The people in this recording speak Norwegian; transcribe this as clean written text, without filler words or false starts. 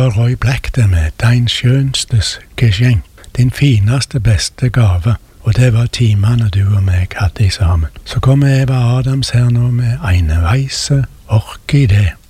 var Roy Black det med Dein skjønstes geschenk, din fineste, beste gave, og det var timene du og meg hadde sammen. Så kommer Eva Adams her nå med Eine weisse orkidé.